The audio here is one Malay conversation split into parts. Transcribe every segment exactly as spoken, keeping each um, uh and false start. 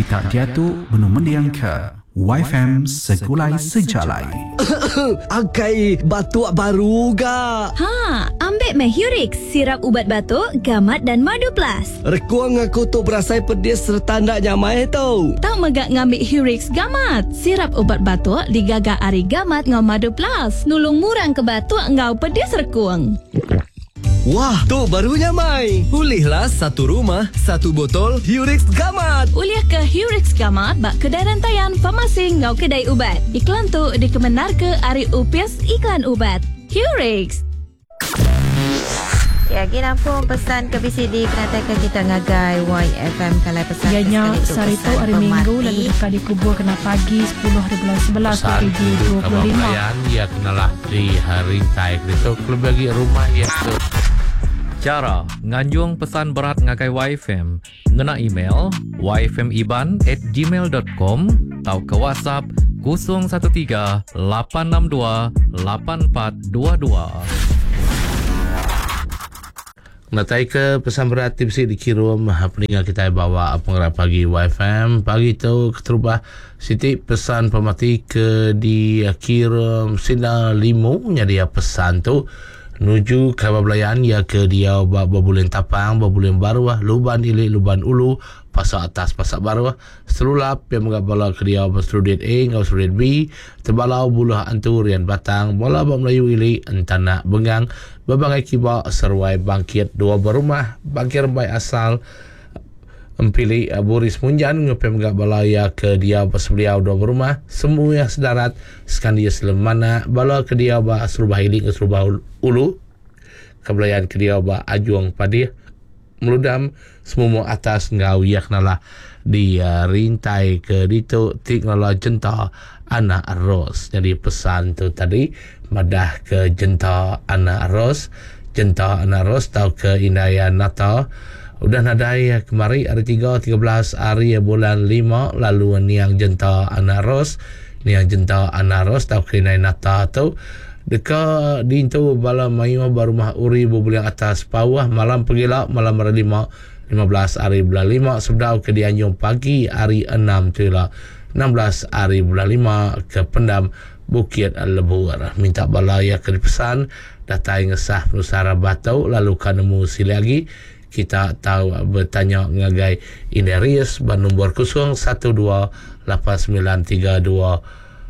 kita diatu menu mendiang ke Y F M Segulai Sejalai. Angkai batuk baru ga? Ha, ambil meh Hurix, sirap ubat batuk, gamat dan madu plus. Rekuang aku tu berasai pedis serta nak nyamai tau. Tak megak ngambil Hurix gamat. Sirap ubat batuk digagak ari gamat ngau madu plus. Nulung murang ke batuk ngau pedis rekuang. Wah, tu barunya Mai. Pulihlah satu rumah, satu botol Hurix Gamat. Uliah ke Hurix Gamat bak kedai rantaian farmasi ngau kedai ubat. Iklan tu dikemenar ke Ari Upias Iklan Ubat. Hurix. Ya, lagi nampung pesan ke B C D penantikan kita ngagai Y F M kalai pesan. Ianya sehari tu hari Minggu lalu dekat dikubur kena pagi sepuluh hari bulan sebelas dua ribu dua puluh lima. Pesan ya kenalah di hari taik itu klub bagi rumah ya tu. Cara nganjung pesan berat ngagai Y F M, ngena email y f m iban at gmail dot com atau ke WhatsApp kosong satu tiga lapan enam dua lapan empat dua dua. Natai ke pesan berat tipsi dikirim peningat kita bawa pengerak pagi Y F M pagi tu keterubah Siti pesan pemati ke dikirim sina limu jadi pesan tu nuju ke Bablayan ya ke dia babulen tapang babulen baruah luban ilik luban ulu pasal atas pasal baruah selulap yang mengabala ke dia basrudit A ngau srudit B terbalau bulah anturian batang bola bab Melayu ilik entana bengang babangai kiba serwai bangkit dua berumah bangkir rembai asal empili Boris Munjan ngepem gak balaya ke dia pas beliau dua berumah semua yang sedarat sekandia selemana bala ke dia ba asrubah ilik asrubah ulu kebelayan ke dia ba ajuang padih meludam semua atas ngau yaknalah dia rintai ke ditu tinggal jenta anak ros. Jadi pesan tu tadi madah ke jenta anak ros, jenta anak ros tau ke indayan nata udah nadai kemari hari tiga, tiga belas hari bulan lima lalu niang jenta anak ros, niang jenta anak ros tau ke indayan nata tu dekat di itu bala mayu baru mah uri bubuliang atas bawah malam pegila malam hari lima, lima belas hari bulan lima sudah ke dianjung pagi hari enam tu lah enam belas hari bulan lima ke Pendam Bukit Lebur minta bala ya ke pesan datai ngesah Nusara Batau lalu kanemu sili lagi kita tahu bertanya ngagai Indarius bernombor kosong satu dua lapan sembilan tiga dua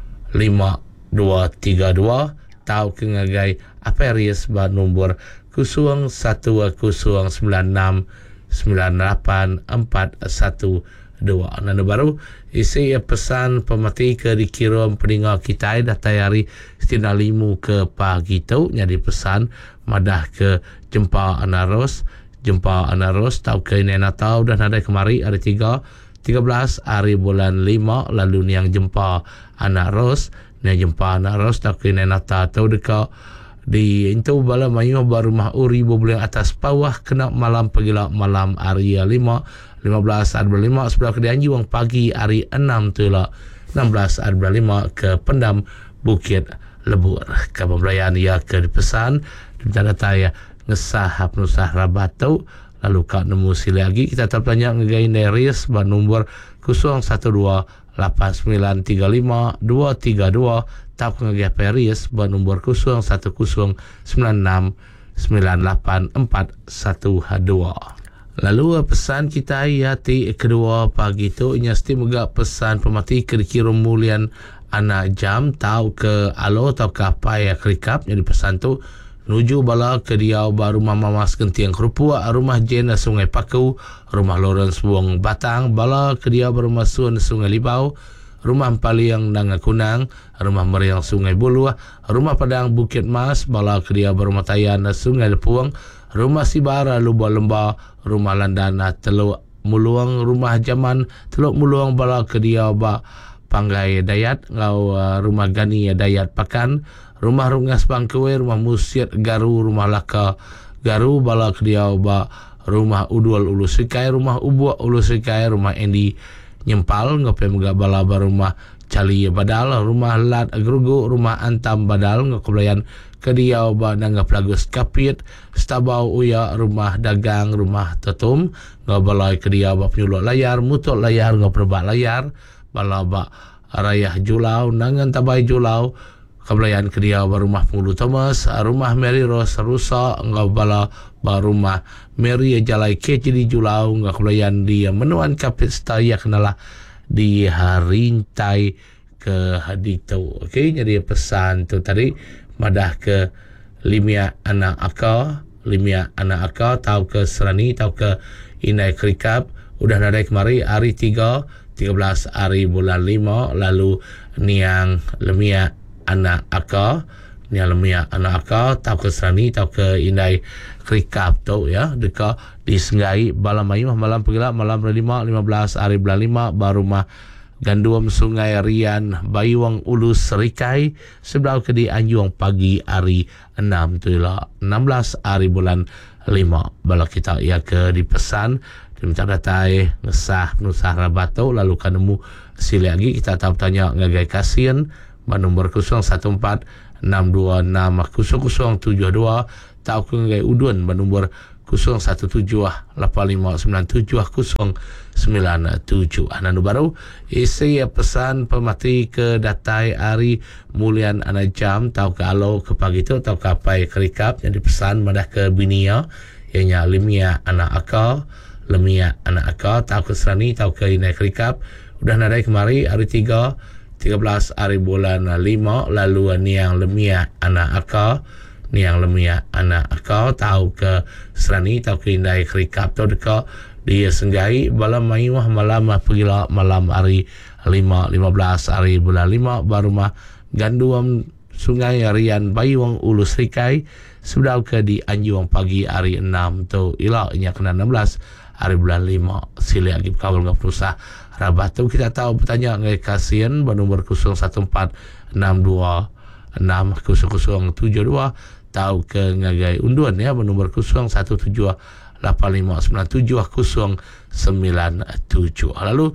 lima dua tiga dua tahu ke ngagai Aperius bernombor kosong satu kosong sembilan enam sembilan lapan empat satu dua. Nana baru isi pesan pemati ke dikirim peninggal kita dah tayari setina limu ke pagi tu jadi pesan madah ke jempa anaros jempa anaros tau ke ini Natal dah ada kemari hari tiga, tiga belas hari bulan lima lalu ni yang jempa anaros ni jempa anaros tau ke ini Natal tau dekat di itu bala mayu baru mah uri bulan atas bawah kena malam pagila malam hari lima, lima belas hari bulan lima sebelah ke dianjung pagi hari enam tu lah enam belas hari bulan lima ke Pendam Bukit Lebur ke pembelayan ya ke dipesan di taya ngesah penusah rabat tu lalu kak nemu sila lagi kita tertanya ngegai Neris bernombor kosong satu dua lapan sembilan tiga lima dua tiga dua tak ngegai Paris bernombor kosong satu kosong sembilan enam sembilan lapan empat satu dua. Lalu pesan kita yati kedua pagi tu nyasti megak pesan pemati kirim mulian anak jam tahu ke alo tahu ke apa ya kerikap jadi pesan tu nuju bala ke dia baru mama mas kentiang kerupua rumah Jena Sungai Paku rumah Lawrence Buang Batang bala ke dia baru masuk Sungai Libau rumah Paliang Nanga Kunang rumah Meriang Sungai Bulu rumah Padang Bukit Mas bala ke dia baru Matayan Sungai Lepuang rumah Sibara Lubah Lembah rumah Landana Teluk Muluang rumah Jaman Teluk Muluang bala ke dia ba Panggai Dayat ngau uh, rumah Gani Dayat Pakan rumah Rungas Bangkewe rumah Musiat Garu rumah Laka Garu bala ke dia ba rumah Udul Ulu Sikai rumah Ubua Ulu Sikai rumah Endi Nyempal ngapai megak bala ba rumah Cali Badal, rumah Lat Gerugu, rumah Antam Badal, ngakublayan Kediau ba nanga Pelagus Kapit, Stabau Uya, rumah Dagang, rumah Tetum, ngabalai Kediau ba penyuluk layar, Mutuk layar, ngaperbak layar, bala ba Rayah Julau, nangan Tabai Julau, kablayan Kediau ba rumah Pengulu Thomas, rumah Mary Rose Rusak, ngabala ba rumah Mary Jalai Kecili Julau, ngakublayan dia Menuan Kapit Staya kenalah di Harintai ke Hadito. Okey, jadi pesan tu tadi madah ke Limia anak akal, Limia anak akal, tahu ke Serani, tahu ke Inai Kerikap, udah nadai kemari hari tiga, tiga belas hari bulan lima, lalu Niang Limia anak akal, Niang Limia anak akal, tahu ke Serani, tahu ke Inai Kerikap tu ya, dekat disenggai malam ayuh, malam pegilak, malam lima, lima belas hari bulan lima, baru mah Ganduam Sungai Rian Bayuang Ulus Serikai sebelah ke di Anjuang pagi hari enam tu lah enam belas hari bulan lima. Bala kita ia ke dipesan diminta datai ngesah nusah rabato lalu kanemu sili lagi kita tahu tanya ngagai kasian nombor kosong satu empat enam dua enam kosong kosong tujuh dua tahu ke ngagai udun nombor kosong satu tujuh lapan lima sembilan tujuh kosong sembilan tujuh. Ananu baru isi pesan pemati ke datai hari mulian anak jam tahu ke alo ke pagi tu tahu ke apa kerikap yang dipesan madah ke binia ianya Limia anak akal, Limia anak akal, tahu ke Serani, tahu ke Inai Kerikap, udah nadai kemari hari tiga, tiga belas hari bulan lima, lalu Niang Limia anak akal, Niang Limia anak akal, tahu ke Serani, tahu ke Inai Kerikap, tahu dekat dia senggai malam mayuah malam pergilah malam hari lima, lima belas hari bulan lima, baru mah Ganduam Sungai Rian Bayuang Ulu Serikai sudah ke di Anjuang pagi hari enam tu ilahnya kena enam belas hari bulan lima. Sila lagi kawal ngap perusaha rabat tu kita tahu bertanya ngai kasian bernomor kosong satu empat enam dua enam kosong kosong tujuh dua tahu ke ngagai unduan ya bernomor kosong satu tujuh lapan lima sembilan tujuh kosong sembilan tujuh. Lalu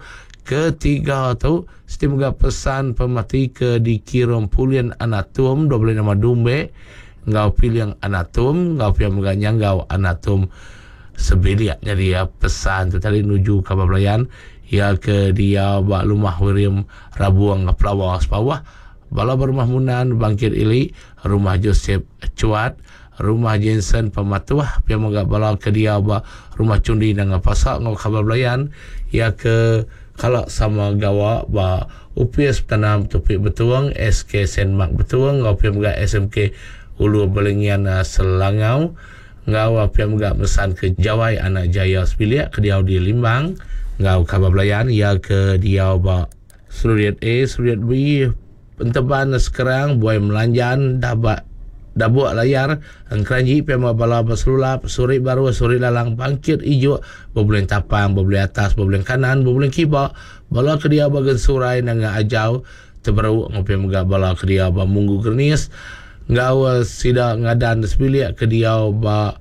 ketiga tu semoga pesan pemati ke dikirim pulian anatom dua boleh nama dumbe ngau pilih yang anatom ngau pilih meganya ngau anatom sebelia. Jadi ya pesan tu tadi nuju ke Bablayan ya ke dia bak rumah William Rabuang Pelawas bawah bala berumah Munan Bangkit Ili, rumah Joseph Cuat, rumah Jensen Pematuah, pia mogak bala ke dia ba rumah Cundi dengan pasak ngau Khabar Belayan ya ke kalau sama gawa ba U P S Tanam Topik Betuang, S K Senmak Betuang, ngau pia mogak S M K Ulu Belengian Selangau, ngau pia mogak mesan ke Jawai Anak Jaya Sebilia ke dia di Limbang, ngau Khabar Belayan ya ke dia ba Suriat A, Suriat B, Penteban sekarang buai melanjan dapat dah buat layar angkranji pema bala basulap suri baru suri lalang bangkit ijo bobulen tapang bobulen atas bobulen kanan bobulen kiba bala ke dia bagian surai nanga ajau tebaru ngopi mga bala ke dia ba munggu gernis ngau sida ngadan sebilik ke dia ba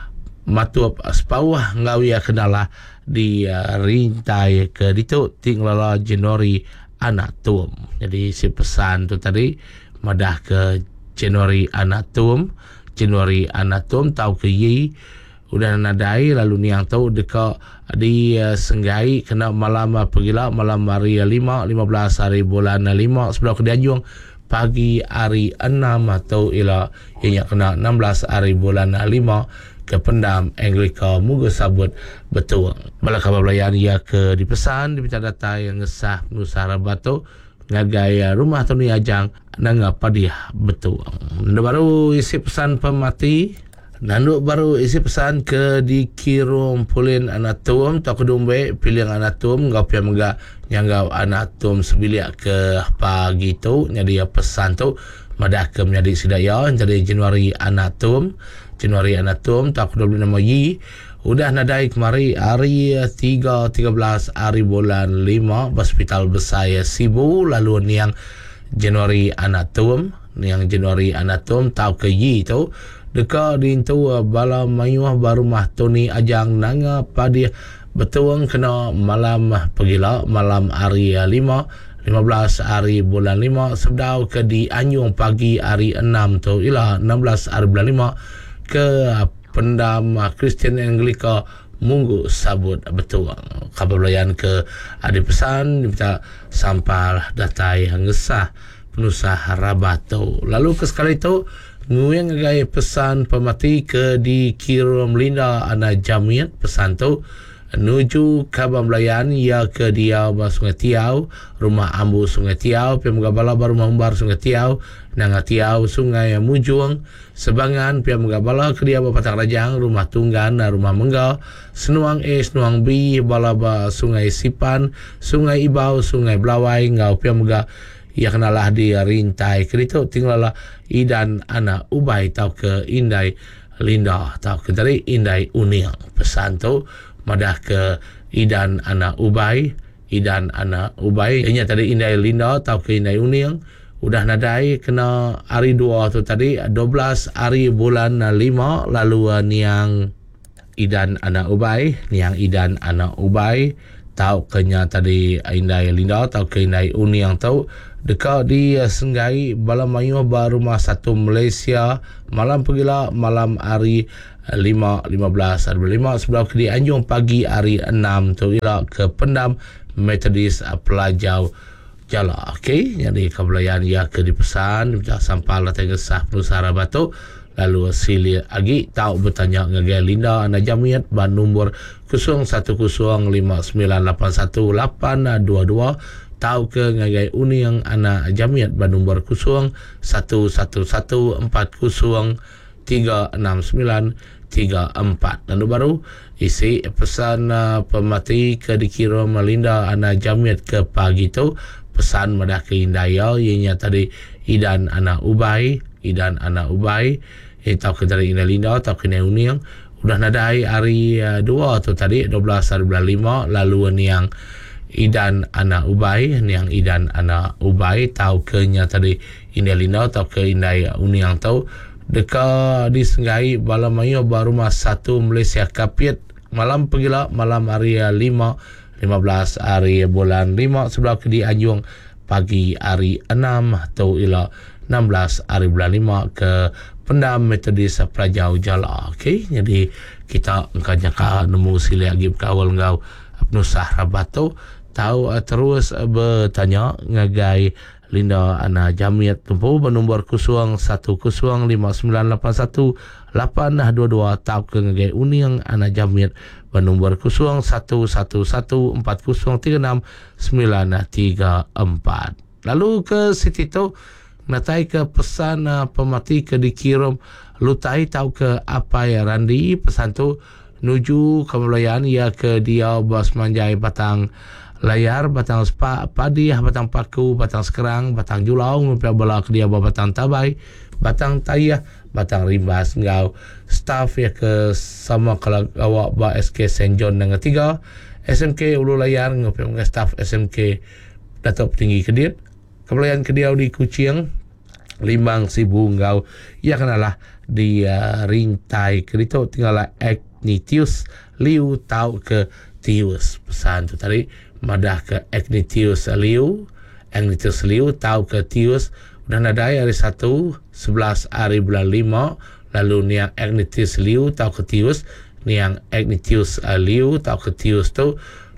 matuap sepawah ngau ya kenala di uh, rintai ke ditu tinglala Januari anak tuam. Jadi si pesan tu tadi madah ke Januari anatom, Januari anatom tahu ke ye udah nadai lalu ni yang tahu dekat di uh, senggai kena malam uh, pergilah malam hari lima, lima belas hari bulan lima sebelah ke Dianjung pagi hari enam atau ila yang kena enam belas hari bulan lima ke Pendam Anglika Muga Sabut betul. Bala Khabar Belayan ia ke dipesan diminta data yang ngesah Nusara Batu ngagai rumah tu ni ajang nanga padiah betul. Nanda baru isi pesan pemati. Nanduk baru isi pesan ke dikirim pulin anatom tak kedumbe pilih anatom ngau pia mega nyanggau anatom sebilik ke pagi tu jadi pesan tu madah ke menjadi sidaya jadi Januari anatom Januari anatom tak kedumbe nama yi udah nadai kemari hari tiga, tiga belas hari bulan lima hospital besar Sibu lalu ni yang Januari anatom ni yang Januari anatom tahu ke yi tu dekat di itu bala mayuah baru mah Tony ajang nanga padi betuang kena malam pergilah malam hari lima lima belas hari bulan lima sedau ke di Anjung pagi hari enam tu ialah enam belas hari bulan lima ke pendam Kristian Anglika Munggu sabut betul kabar belayan ke ada pesan minta sampal datai ngesah penusah rabat tu. Lalu ke sekali tu nguyang gaya pesan pemati ke di Kirom Linda ana Jamiat pesan tu nuju Kabang Belayan ia ke dia Sungai Tiau, Rumah Ambu Sungai Tiau, Pia Megabala Rumah Umbar Sungai Tiau, Nanga Tiau Sungai Mujung, Sebangan Pia Megabala ke dia Patang Rajang, Rumah Tunggan, Rumah Menggau, Senuang A, Senuang B, Balaba Sungai Sipan, Sungai Ibau, Sungai Belawai, Ngau Pia Mega ia kenalah di Rintai kerito tinggallah Idan anak Ubai tau ke Indai Linda tau ke dari Indai Uniang pesan tu madah ke Idan anak Ubai Idan anak Ubai ianya tadi Indai Linda tau ke Indai Uniang udah nadai kena hari dua tu tadi dua belas hari bulan lima lalu niang Idan anak Ubai niang Idan anak Ubai tau kenya tadi Indai Linda tau ke Indai Uniang tau dekat di Senggai Balamayu Rumah Satu Malaysia malam pegila malam hari lima lima belas hari lima sebelah ke di Anjung pagi hari enam tu ialah ke Pendam Metodis Pelajau Jala. Okey, jadi kebelayan ya ke dipesan minta sampal datang gesah penusara batu lalu sili lagi tahu bertanya ngagai Linda anak Jamiat ban nombor kosong satu kosong lima sembilan lapan satu lapan dua dua tahu ke ngagai Uniang anak Jamiat ban nombor kosong satu satu satu empat kosong tiga enam sembilan tiga empat. Lalu baru isi pesan uh, pemati ke dikirim Linda anak Jamiat ke pagi tu pesan madah ke Indaya ianya tadi Idan anak Ubai Idan anak Ubai eh, tahu ke dari Indai Linda tahu ke Indai Uniang udah nadai hari uh, dua tu tadi dua belas hari bulan lima lalu niang Idan anak Ubai niang Idan anak Ubai tahu ke nya tadi Indai Linda tahu ke Indai Uniang tahu dekat di Senggai Balamayu Rumah Satu Malaysia Kapiat malam pegila malam hari lima lima belas hari bulan lima sebelah ke di Anjung pagi hari enam atau ialah enam belas hari bulan lima ke Pendam Metodis Pelajau Jala. Okey, jadi kita engkau jaka nemu sili lagi berkawal engkau penusah rabat tu tahu uh, terus uh, bertanya ngagai Linda anak Jamiat tumpu bernombor kosong satu kosong lima sembilan lapan satu lapan dua dua tahu ke ngagai Uniang anak Jamiat bernombor kosong satu satu satu empat kosong tiga enam sembilan tiga empat. Lalu ke situ tu natai ke pesan uh, pemati ke dikirim lutai tahu ke apa ya Randi pesan tu nuju kemulayan ia ke dia bos manjai batang layar batang spa padi batang paku batang sekerang batang julau ngupia bola ke dia batang tabai batang tayah batang rimbas ngau staff ya ke sama kalau awak ba S K Saint John dengan tiga S M K ulu layar ngupia dengan staff S M K Datuk Tinggi Kedir kebelayan ke dia di Kuching Limbang Sibu ngau ia kenalah di uh, Rintai kerito tinggallah Ignatius Liu tahu ke Tius pesan tu tadi madah ke Ignatius Liu Ignatius Liu tahu ke Tius udah nadai hari satu sebelas hari bulan lima lalu niang Ignatius Liu tahu ke Tius niang Ignatius Liu tahu ke Tius tu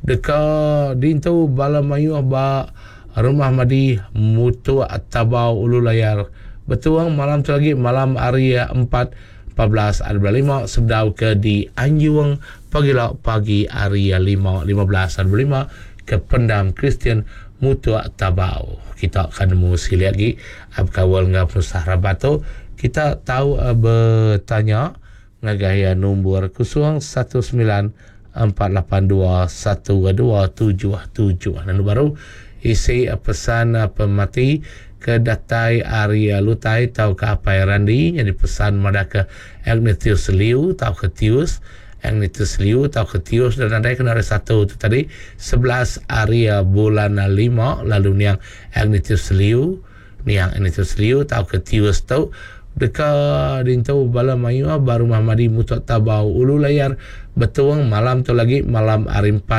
dekat dintu Balamayu ba Rumah Madi Mutu Tabau Ulu Layar betuang malam tu lagi malam hari empat empat belas hari bulan lima sedau ke di Anjung pagi pagi hari lima lima belas hari bulan lima ke Pendam Kristian Mutu Tabau. Kita akan nemu sekali lagi abkawal ngap nusah rabat tu kita tahu uh, bertanya ngagaya nombor kosong satu sembilan empat lapan dua satu dua tujuh tujuh dan baru isi uh, pesan uh, pemati ke datai Arya Lutai tahu ke apa ya Randi jadi pesan madah ke Ignatius Liu tahu ke Tius Ignatius Liu tahu ke Tius dan ada kena hari satu tu tadi sebelas hari bulan lima lalu niang Ignatius Liu niang Ignatius Liu tahu ke Tius tu dekat dintu Balamayu baru Muhammadi Mutu Tabau Ulu Layar betuang malam tu lagi malam hari empat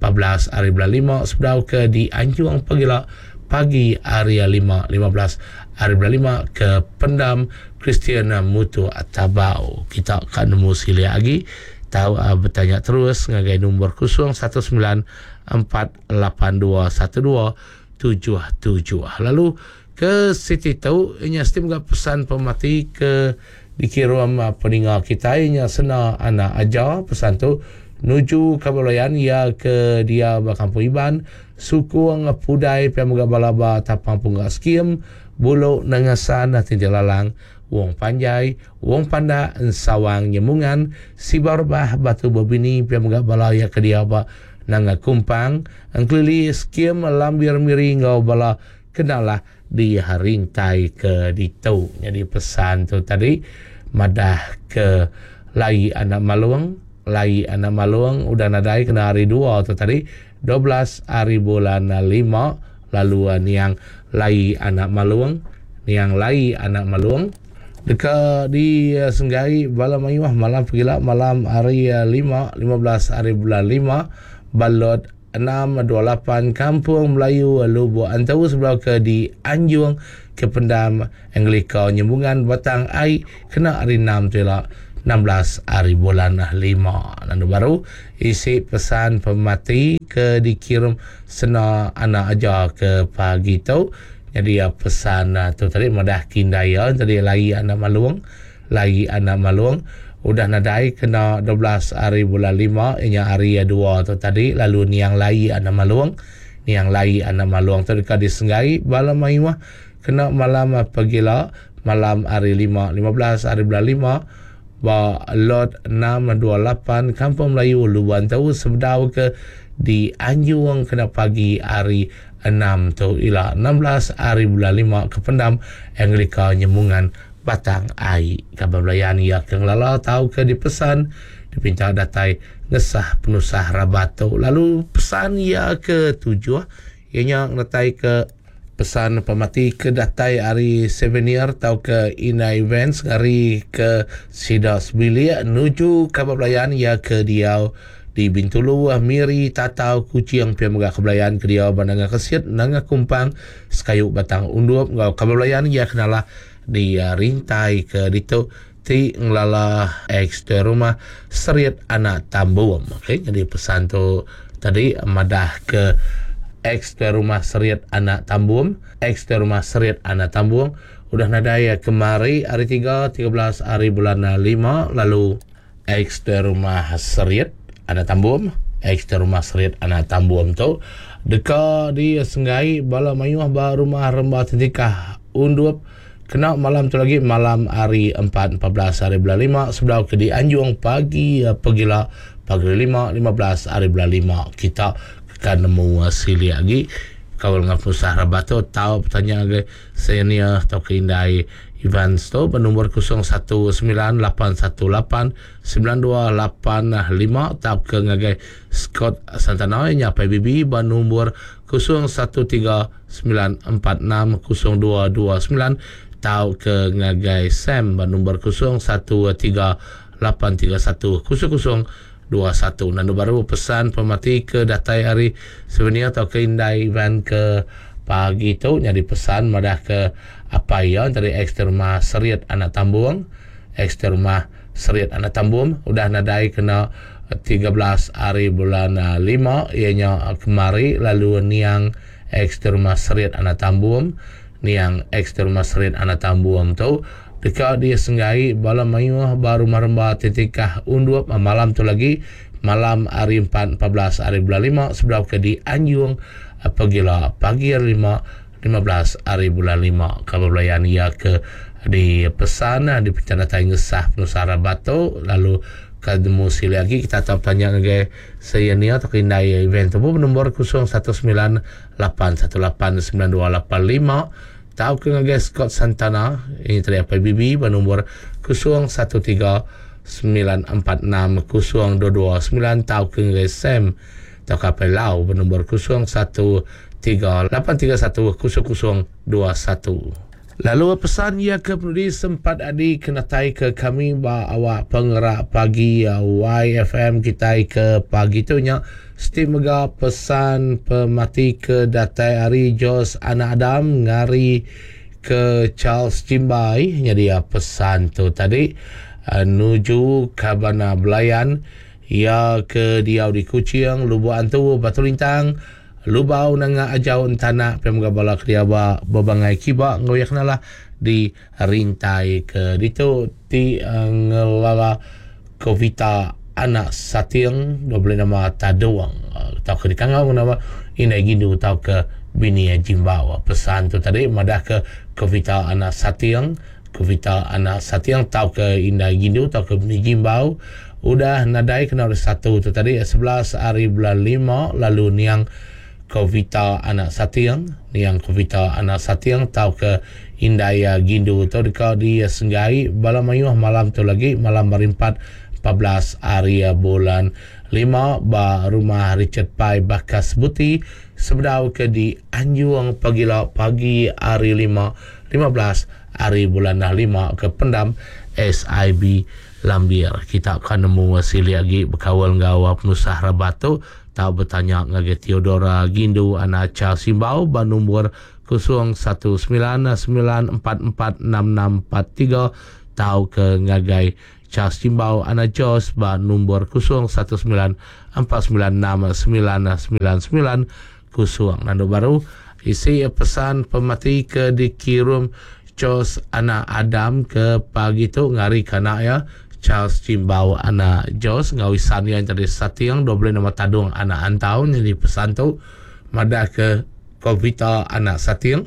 empat belas hari bulan lima sebelum ke di Anjuang Pagila pagi hari lima lima belas hari bulan lima ke Pendam Kristiana Mutu Atabau. Kita akan nemu sila lagi tahu uh, bertanya terus ngagai nombor kosong satu sembilan empat lapan dua satu dua tujuh tujuh. Lalu ke Siti tahu inya stim gak pesan pemati ke dikirim uh, peninggal kita inya sena anak aja pesan tu nuju kabulayan ya ke dia bakampung Iban suku ngapudai piamuga balaba tapang punga skim bulu nangasan natin lalang wong panjai wong panda sawang nyemungan si barbah batu bobini piamuga balaya ke dia ba nanga kumpang angklili skim lambir miring ngau bala kenalah di harintai ke ditau. Jadi pesan tu tadi madah ke lai anak maluang lai anak maluang udah nadai kena hari dua tu tadi dua belas hari bulan lima lalu niang lai anak maluang niang lai anak maluang dekat di uh, Senggai malam ayuh malam pergilah malam hari uh, lima lima belas hari bulan lima balot enam dua lapan Kampung Melayu Lubu Antau sebelah ke di Anjuang ke Pendam Anglika Nyembungan Batang Ai kena hari enam tu lah enam belas hari bulan lima. Dan baru isi pesan pemati ke dikirim sena anak aja ke pagi tu. Jadi ya pesan tu tadi madah kindaya tadi lagi anak maluang lagi anak maluang udah nadai kena dua belas hari bulan lima inya hari dua tu tadi lalu niang lai anak maluang niang lai anak maluang tu dekat disenggai malam maiwah kena malam pagila malam hari lima lima belas hari bulan lima ba lot enam dua lapan Kampung Melayu Luban tahu sebedau ke di Anjuang kena pagi hari enam tu ila enam belas hari bulan lima ke Pendam Anglika Nyemungan Batang Ai kabar belayan ya keng lala tahu ke dipesan dipinta datai ngesah penusah rabato. Lalu pesan ya ke tujuh ianya datai ke pesan pemati ke datai hari souvenir tau ke ina events hari ke Sidas Bilia nuju kabar belayan ya ke Diau di Bintulu Miri Tatau Kucing piamuga kebelayan ke Diau bandanga kesiat nanga kumpang sekayuk batang undup ngau kabar belayan ya kenalah di uh, rintai ke ditu ti ngelala ex tu rumah seriat anak tambuam. Okey, jadi pesan tu tadi madah ke ex tu rumah seriat anak tambuam ex tu rumah seriat anak tambuam udah nadaya kemari hari tiga tiga belas hari bulan lima lalu ex tu rumah seriat anak tambuam ex tu rumah seriat anak tambuam tu dekat di Senggai bala mayuh ba rumah rembah tetikah undup kena malam tu lagi malam hari empat empat belas hari bulan lima sebelah ke di Anjuang pagi uh, pergilah pagi lima lima belas hari bulan lima kita akan nemu sili lagi kawal dengan pusah rabato tahu bertanya lagi senior atau keindai Ivan Sto bernombor kosong satu sembilan lapan satu lapan sembilan dua lapan lima tahu ke ngagai Scott Santana nya P B B bernombor kosong satu tiga sembilan empat enam kosong dua dua sembilan tahu ke ngagai Sam bernombor kosong satu tiga lapan tiga satu kosong kosong dua satu. Dan baru pesan pemati ke datai hari souvenir atau ke indai event ke pagi tu jadi pesan madah ke apa ya dari eksterma seriat anak tambuang eksterma seriat anak tambuang udah nadai kena tiga belas hari bulan lima ianya kemari lalu niang eksterma seriat anak tambuang niang eksterma seriat anak tambuang tu dekat dia Senggai bala mayuh baru maremba titikah undup malam tu lagi malam hari empat empat belas hari bulan lima sebelah ke di Anjuang pergilah pagi hari lima lima belas hari bulan lima kabar belayan ia ke di pesan di pencana tanya ngesah penusara batu lalu kademu sili lagi kita tak tanya ngagai saya ni atau indai event tu nombor kosong satu sembilan lapan satu lapan sembilan dua lapan lima tahu ke ngagai Scott Santana ini tadi P B B bernombor kosong satu tiga sembilan empat enam kosong dua dua sembilan tahu ke ngagai Sam tahu kapal lau bernombor kosong satu tiga lapan tiga satu kosong kosong dua satu. Lalu pesan ia ke penudi sempat adi kenatai ke kami ba awak penggerak pagi uh, Y F M kita ke pagi tu nya setiap mega pesan pemati ke datai hari Jos anak Adam ngari ke Charles Cimbai nya dia pesan tu tadi uh, nuju Kabana Belayan ia ke Diau di Kuching Lubu Antu Batu Lintang Lubau nanga ajaun tanah pemga bala kriaba bebangai kiba ngoyak nalah di rintai ke ditu ti uh, ngelala Kovita anak Satiang dobel nama Taduang uh, tau ke dikangau nama Inai Gindu tau ke bini Jimbau pesan tu tadi madah ke Kovita anak Satiang Kovita anak Satiang tau ke Inai Gindu tau ke bini Jimbau udah nadai kena oleh satu tu tadi sebelas hari bulan lima lalu niang Kovita anak Satiang niang Kovita anak Satiang tau ke Indaya Gindu tu dekat di Senggai balam mayuh malam tu lagi malam berimpat empat belas hari bulan lima ba rumah Richard Pai Bakas Buti sebedau ke di Anjuang pagila pagi hari lima lima belas hari bulan lima ke pendam S I B Lambir kita akan nemu wasili lagi berkawal ngawa penusah rabatu tahu bertanya ngage Theodora Gindu anak Charles Simbau ba nombor kosong satu sembilan sembilan empat empat enam enam empat tiga tahu ke ngagai Charles Simbau anak Jos ba nombor kosong satu sembilan empat sembilan enam sembilan sembilan sembilan kosong nando baru isi pesan pemati ke dikirim Jos anak Adam ke pagi tu ngari kanak ya Charles Cimbau anak Jos ngawisan yang jadi Satiang dua boleh nama Tadung anak Antau jadi pesan tu madah ke Kovita anak Satiang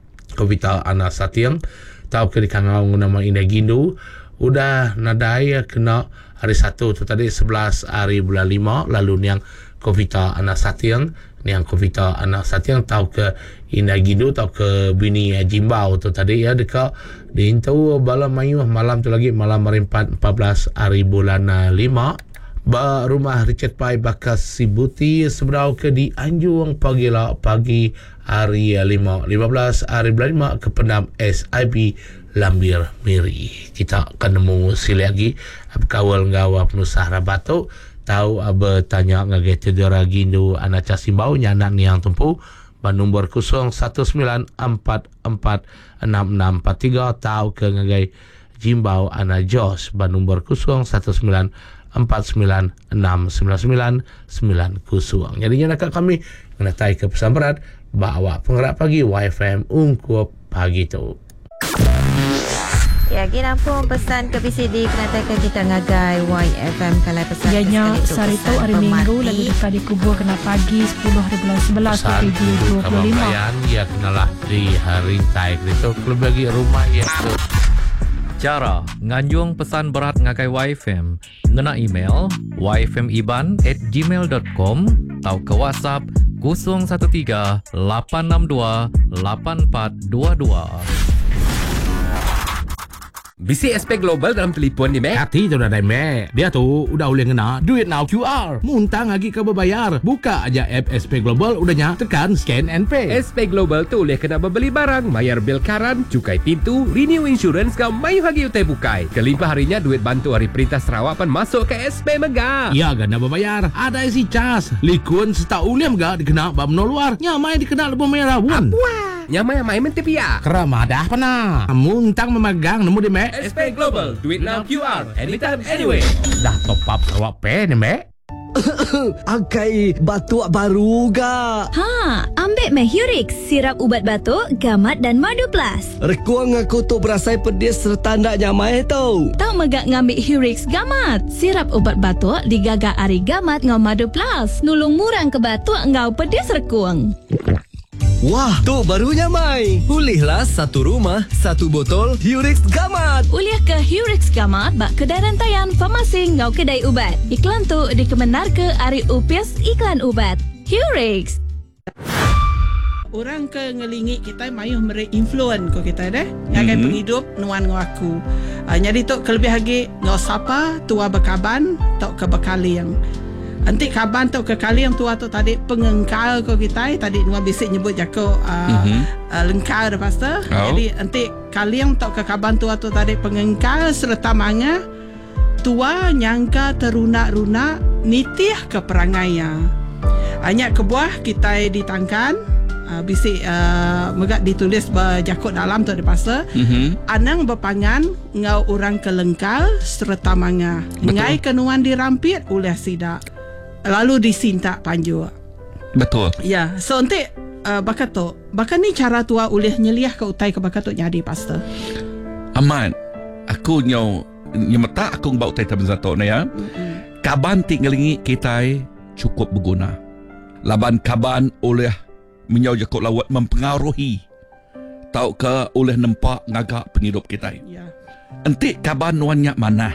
Kovita anak Satiang tahu ke dikangau nama Indah Gindu udah nadai kena hari satu tu tadi sebelas hari bulan lima lalu niang Kovita anak Satiang niang Kovita anak Satiang tahu ke Indah Gindu tahu ke bini Jimbau tu tadi ya dekat di intu balam mayuh malam tu lagi malam merimpat empat belas hari bulan lima ba rumah Richard Pai Bakas Sibuti seberau ke di Anjuang pagila pagi hari lima lima belas hari bulan lima ke pendam S I B Lambir Miri kita akan nemu sili lagi kawal ngawa penusah rabatu tahu aba tanya ngage Theodora Gindu anak Casimbau nyanak ni yang tumpu ba nombor kosong satu sembilan empat empat enam enam empat tiga tahu ke ngagai Jimbau anak Jos ba nombor kosong satu sembilan empat sembilan enam sembilan sembilan sembilan kosong jadinya nak kami menatai ke pesan berat bawa penggerak pagi Y F M ungkup pagi tu. Ya, kita pun pesan ke P C D penatakan kita ngagai Y F M kalau pesan ianya sarito hari Minggu lalu dekat dikubur kena pagi sepuluh hari bulan sebelas dua puluh lima ya kenalah di hari tai itu lebih bagi rumah ya tu cara nganjung pesan berat ngagai Y F M ngena email y f m iban at gmail dot com atau ke WhatsApp kosong satu tiga lapan enam dua lapan empat dua dua. Bisi S P Global dalam telefon ni, Mek? Hati tu dah, Mek. Dia tu udah boleh ngena duit now Q R. Muntang lagi ke berbayar. Buka aja app S P Global udahnya tekan scan and pay. S P Global tu boleh kena berbeli barang, bayar bil karan, cukai pintu, renew insurance kau mayu lagi utai bukai. Kelimpah harinya duit bantu hari Perintah Sarawak pan masuk ke S P Mega. Ya, gana berbayar. Ada isi cas. Likun setahun yang gak dikena bab no luar. Nyamai dikena lebih merah pun. Wah, nyamai yang main mentepia. Keramadah pernah. Muntang memegang nemu di Mek. S P Global, duit now Q R, anytime, anyway. Dah top up awak pay ni, Mek. Akai batuk baru ga. Ha, ambil meh Hurix, sirap ubat batuk, gamat dan madu plus. Rekuang aku tu berasai pedis serta ndak nyamai tau. Tahu megak ngambil Hurix gamat, sirap ubat batuk digagak ari gamat ngau madu plus. Nulung murang ke batuk ngau pedis rekuang. Wah, tu barunya Mai. Pulihlah satu rumah, satu botol Hurix Gamat. Uliah ke Hurix Gamat bak kedai rantaian farmasi ngau kedai ubat. Iklan tu dikemenar ke Ari Upias Iklan Ubat. Hurix. Orang ke ngelingi kita mayuh mere influence ko kita deh. Yang mm-hmm. penghidup nuan ngau aku. Uh, jadi tu kelebih lagi ngau sapa tua bekaban tok ke bekali yang Nanti kaban tu kekali yang tua tu tadi pengengkal ko kita tadi Nuah bisik nyebut jako uh, mm-hmm. uh, lengkal dah pastor. Oh. Jadi nanti kali yang tu ke kaban tua tu tadi pengengkal serta manga tua nyangka terunak-runak nitih ke perangainya. Hanya kebuah kita ditangkan uh, bisik uh, megak ditulis berjakut dalam tu ada pasal mm-hmm. anang berpangan ngau orang kelengkal serta manga ngai kenuan dirampit oleh sidak lalu disintak panju. Betul. Ya, so nanti uh, bakat tu bakat ni cara tua oleh nyeliah ke utai ke bakat tu jadi pastor. Aman. Aku nyau nyemeta aku bau utai taben zato na ya. Mm-hmm. Kaban tinggalingi kita cukup berguna. Laban kaban oleh menyau jakut lawat mempengaruhi tau ke oleh nampak ngagak penghidup kita. Ya. Enti kaban nuanyak manah.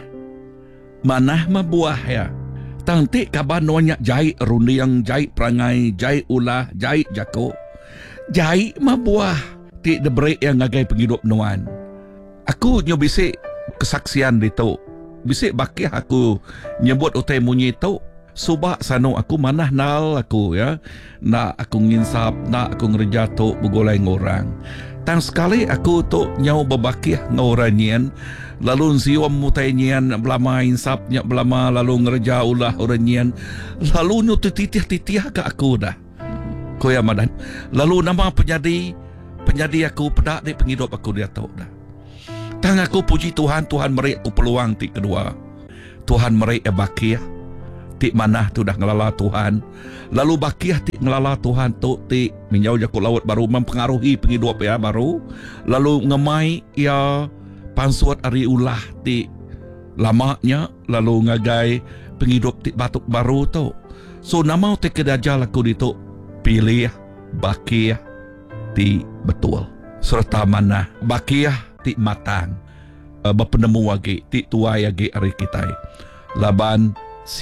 Manah mabuah ya. Tanti kaban nuanyak jahit rundiang, jahit perangai, jahit ulah, jahit jakut. Jahit mabuah. Ti debreak yang ngagai penghidup nuan. Aku nyo bisik kesaksian di tu. Bisik bakih aku nyebut utai munyi tu. Subak sano aku manah nal aku ya. Nak aku nginsap, nak aku ngerja tu begolai ngorang. Tang sekali aku tu nyau berbakih ngorang nyen. Lalu siwam mutai nyen belama insap nyak belama lalu ngerja ulah orang nyen. Lalu nyu titih-titih ke aku dah. Koya madan. Lalu nama penyadi penyadi aku pedak di penghidup aku dia tu dah. Tang aku puji Tuhan, Tuhan meri aku peluang ti kedua. Tuhan meri bakih. Ti manah tu dah ngelala Tuhan. Lalu bakiyah ti ngelala Tuhan tu ti menyau jakut laut baru mempengaruhi penghidup ya baru. Lalu ngemai ya pansuat ari ulah ti lamanya lalu ngagai penghidup ti batuk baru tu. So nama ti kedajal aku ditu pilih bakiyah ti betul. Serta manah bakiyah ti matang. Uh, berpenemu lagi ti tuai lagi ari kita. Laban